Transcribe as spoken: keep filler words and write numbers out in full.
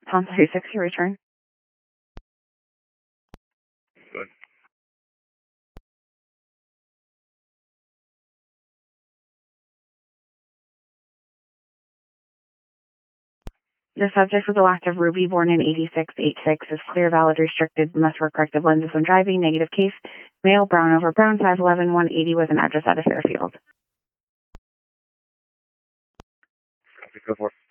Tom three sixty, return. Good. The subject with the active Ruby, born in eighty-six eighty-six, is clear, valid, restricted, must wear corrective lenses when driving. Negative case, male, brown over brown, five eleven, one eighty, with an address out of Fairfield. Copy, go for it.